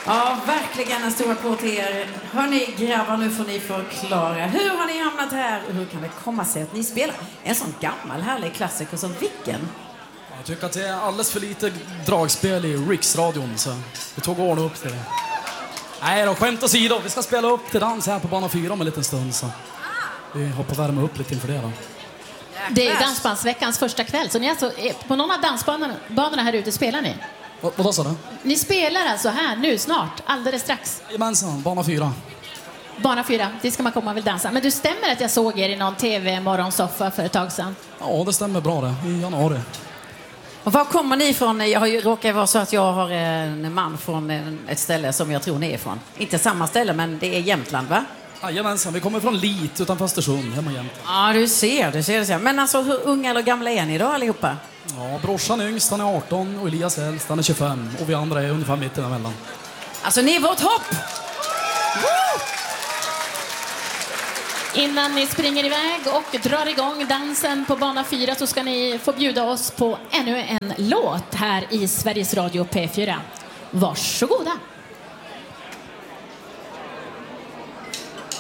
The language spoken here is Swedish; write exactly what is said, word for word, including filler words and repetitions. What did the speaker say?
Ja, verkligen en stor applåd till er. Hörni grabbar, nu får ni förklara. Hur har ni hamnat här? Hur kan det komma sig att ni spelar en sån gammal härlig klassiker som vilken? Jag tycker att det är alldeles för lite dragspel i Riksradion, så vi tog ordning upp till det. Nej då, skämt åsido. Vi ska spela upp till dans här på bana fyra om en liten stund, så vi hoppar värma upp lite inför det då. Det är Dansbandsveckans första kväll, så ni alltså, på någon av dansbanorna här ute spelar ni? Vad, vad sa du? Ni spelar alltså här nu snart, alldeles strax. Jajamensan, bana fyra. Bana fyra, det ska man komma och vill dansa. Men du, stämmer att jag såg er i någon tv-morgonsoffa för ett tag sedan? Ja, det stämmer bra det, i januari. Och var kommer ni ifrån? Jag har ju råkat vara så att jag har en man från ett ställe som jag tror ni är ifrån. Inte samma ställe, men det är Jämtland, va? Jajamensan, vi kommer från Lit utanför Östersund, hemma Jämtland. Ja, du ser, du ser, du ser. Men alltså, hur unga eller gamla är ni då allihopa? Ja, brorsan är yngst, han är arton, och Elias är äldst, han är tjugofem. Och vi andra är ungefär mitten emellan. Alltså, ni är vårt hopp! Woo! Innan ni springer iväg och drar igång dansen på bana fyra så ska ni få bjuda oss på ännu en låt här i Sveriges Radio P fyra. Varsågoda!